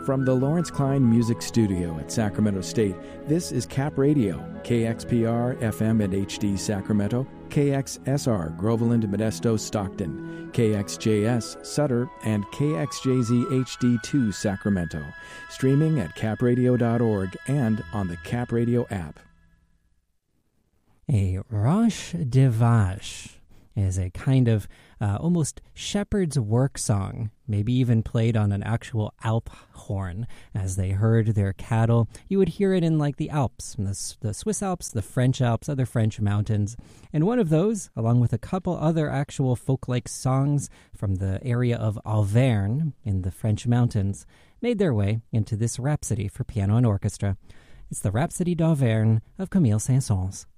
From the Lawrence Klein Music Studio at Sacramento State, this is Cap Radio, KXPR FM and HD Sacramento, KXSR Groveland, Modesto, Stockton, KXJS Sutter, and KXJZ HD2 Sacramento. Streaming at capradio.org and on the Cap Radio app. A Roche de Vache is a kind of almost shepherd's work song, maybe even played on an actual Alp horn as they herd their cattle. You would hear it in like the Alps, the Swiss Alps, the French Alps, other French mountains. And one of those, along with a couple other actual folk-like songs from the area of Auvergne in the French mountains, made their way into this rhapsody for piano and orchestra. It's the Rhapsody d'Auvergne of Camille Saint-Saëns.